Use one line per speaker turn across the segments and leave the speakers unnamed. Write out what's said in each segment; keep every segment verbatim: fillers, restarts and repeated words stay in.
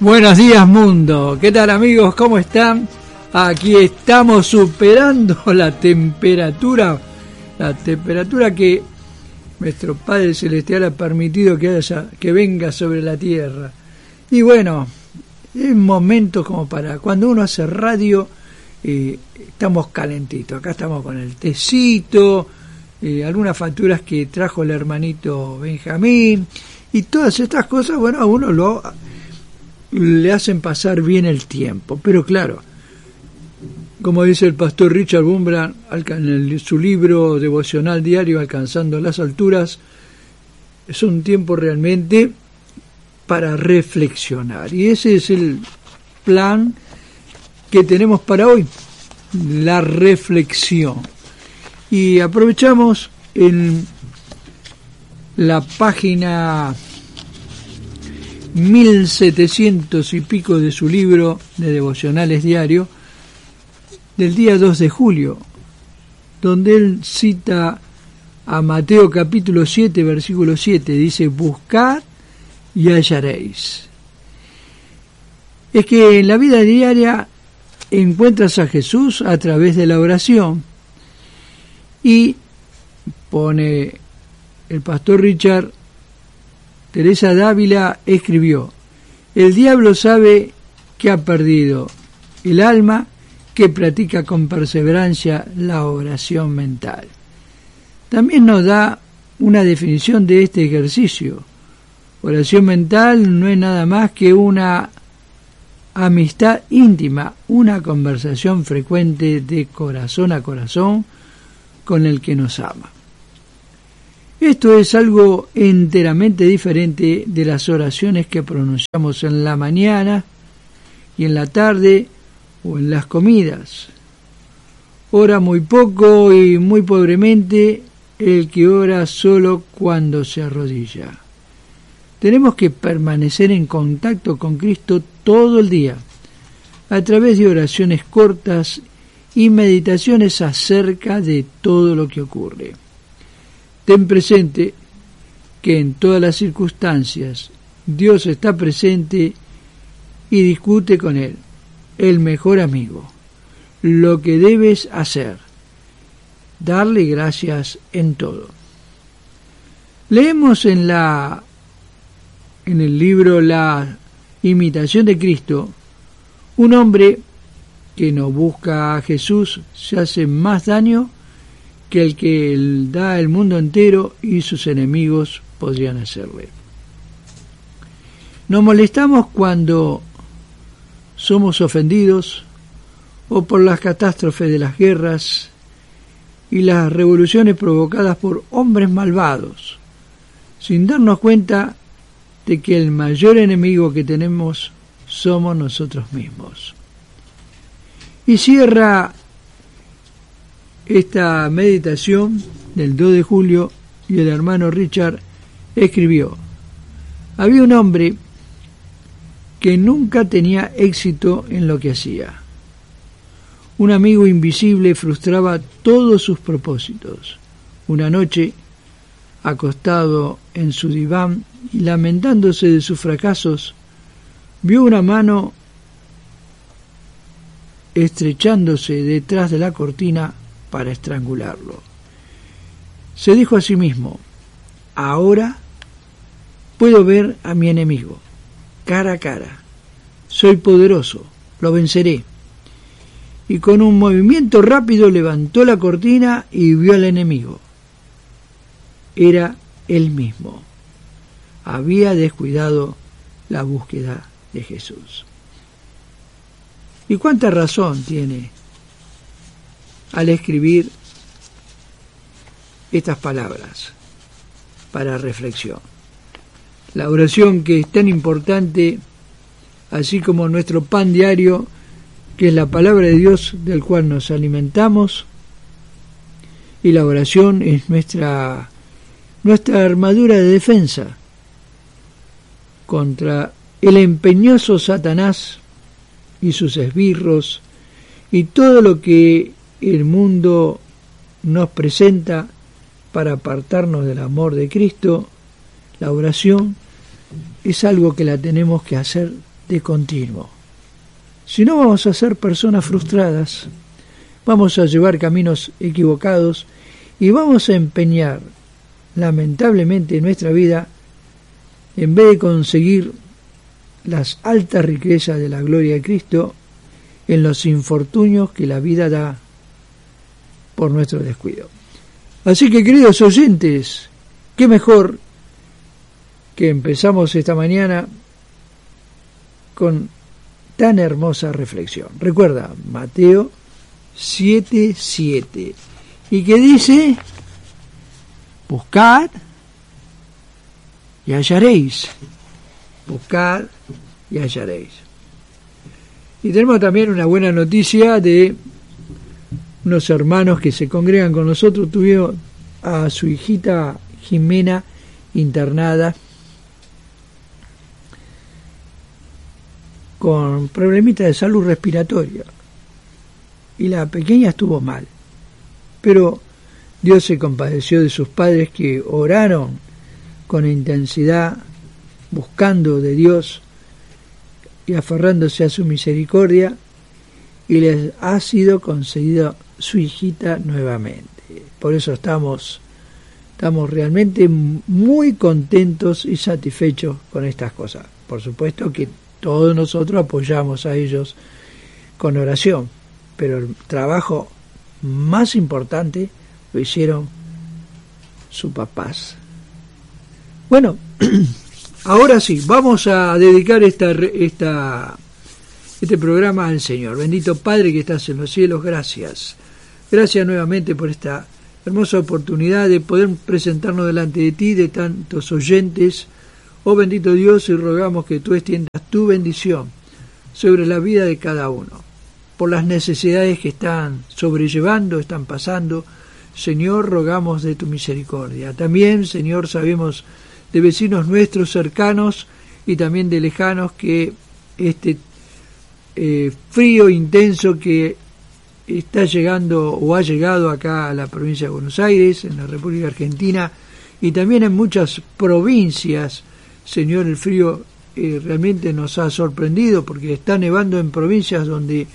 Buenos días, mundo. ¿Qué tal, amigos? ¿Cómo están? Aquí estamos superando la temperatura, la temperatura que nuestro Padre Celestial ha permitido que haya, que venga sobre la tierra. Y bueno, es momento como para cuando uno hace radio, eh, estamos calentitos. Acá estamos con el tecito, eh, algunas facturas que trajo el hermanito Benjamín y todas estas cosas. Bueno, a uno lo le hacen pasar bien el tiempo, pero claro, como dice el pastor Richard Wurmbrand en su libro devocional diario Alcanzando las Alturas, es un tiempo realmente para reflexionar, y ese es el plan que tenemos para hoy, la reflexión. Y aprovechamos en la página mil setecientos y pico de su libro de devocionales diario del día dos de julio, donde él cita a Mateo capítulo siete, versículo siete, dice: buscad y hallaréis. Es que en la vida diaria encuentras a Jesús a través de la oración, y pone el pastor Richard, Teresa Dávila escribió: el diablo sabe que ha perdido el alma que practica con perseverancia la oración mental. También nos da una definición de este ejercicio. Oración mental no es nada más que una amistad íntima, una conversación frecuente de corazón a corazón con el que nos ama. Esto es algo enteramente diferente de las oraciones que pronunciamos en la mañana y en la tarde o en las comidas. Ora muy poco y muy pobremente el que ora solo cuando se arrodilla. Tenemos que permanecer en contacto con Cristo todo el día, a través de oraciones cortas y meditaciones acerca de todo lo que ocurre. Ten presente que en todas las circunstancias Dios está presente y discute con Él, el mejor amigo. Lo que debes hacer, darle gracias en todo. Leemos en la en el libro La Imitación de Cristo, un hombre que no busca a Jesús se hace más daño que el que da el mundo entero y sus enemigos podrían hacerle. Nos molestamos cuando somos ofendidos o por las catástrofes de las guerras y las revoluciones provocadas por hombres malvados, sin darnos cuenta de que el mayor enemigo que tenemos somos nosotros mismos. Y cierra esta meditación del dos de julio, y el hermano Richard escribió: había un hombre que nunca tenía éxito en lo que hacía. Un amigo invisible frustraba todos sus propósitos. Una noche, acostado en su diván y lamentándose de sus fracasos, vio una mano estrechándose detrás de la cortina para estrangularlo. Se dijo a sí mismo: ahora puedo ver a mi enemigo cara a cara. Soy poderoso, lo venceré. Y con un movimiento rápido levantó la cortina y vio al enemigo. Era él mismo. Había descuidado la búsqueda de Jesús. ¿Y cuánta razón tiene al escribir estas palabras para reflexión? La oración, que es tan importante, así como nuestro pan diario, que es la palabra de Dios del cual nos alimentamos, y la oración es nuestra, nuestra armadura de defensa contra el empeñoso Satanás y sus esbirros y todo lo que el mundo nos presenta para apartarnos del amor de Cristo. La oración es algo que la tenemos que hacer de continuo. Si no, vamos a ser personas frustradas, vamos a llevar caminos equivocados y vamos a empeñar, lamentablemente, en nuestra vida, en vez de conseguir las altas riquezas de la gloria de Cristo, en los infortunios que la vida da por nuestro descuido. Así que, queridos oyentes, qué mejor que empezamos esta mañana con tan hermosa reflexión. Recuerda, Mateo siete siete, y que dice: buscad y hallaréis, buscad y hallaréis. Y tenemos también una buena noticia de unos hermanos que se congregan con nosotros. Tuvieron a su hijita Jimena internada con problemitas de salud respiratoria, y la pequeña estuvo mal, pero Dios se compadeció de sus padres, que oraron con intensidad, buscando de Dios y aferrándose a su misericordia, y les ha sido concedida su hijita nuevamente. Por eso estamos, estamos realmente muy contentos y satisfechos con estas cosas. Por supuesto que todos nosotros apoyamos a ellos con oración, pero el trabajo más importante lo hicieron sus papás. Bueno, ahora sí, vamos a dedicar esta, esta, este programa al Señor. Bendito Padre que estás en los cielos, gracias. Gracias nuevamente por esta hermosa oportunidad de poder presentarnos delante de ti, de tantos oyentes. Oh bendito Dios, y rogamos que tú extiendas tu bendición sobre la vida de cada uno, por las necesidades que están sobrellevando, están pasando. Señor, rogamos de tu misericordia. También, Señor, sabemos de vecinos nuestros cercanos y también de lejanos que este eh, frío intenso que está llegando o ha llegado acá a la provincia de Buenos Aires, en la República Argentina, y también en muchas provincias. Señor, el frío eh, realmente nos ha sorprendido, porque está nevando en provincias donde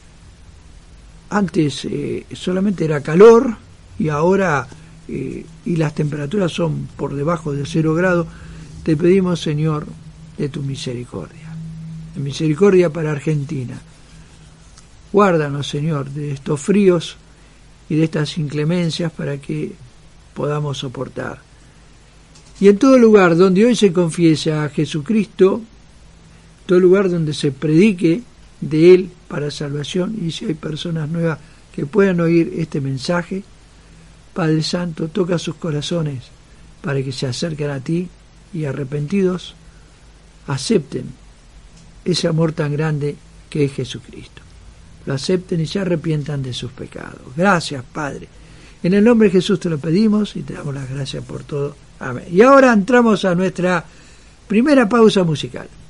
antes eh, solamente era calor, y ahora eh, y las temperaturas son por debajo de cero grados. Te pedimos, Señor, de tu misericordia, de misericordia para Argentina. Guárdanos, Señor, de estos fríos y de estas inclemencias, para que podamos soportar. Y en todo lugar donde hoy se confiesa a Jesucristo, todo lugar donde se predique de Él para salvación, y si hay personas nuevas que puedan oír este mensaje, Padre Santo, toca sus corazones para que se acerquen a ti y, arrepentidos, acepten ese amor tan grande que es Jesucristo. Lo acepten y se arrepientan de sus pecados. Gracias, Padre. En el nombre de Jesús te lo pedimos y te damos las gracias por todo. Amén. Y ahora entramos a nuestra primera pausa musical.